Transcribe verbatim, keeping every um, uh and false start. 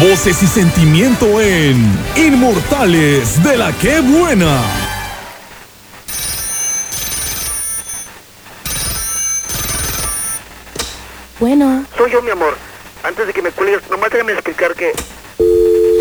Voces y sentimiento en Inmortales de la Que Buena. Bueno. Soy yo, mi amor. Antes de que me cuelgues, nomás déjame explicar que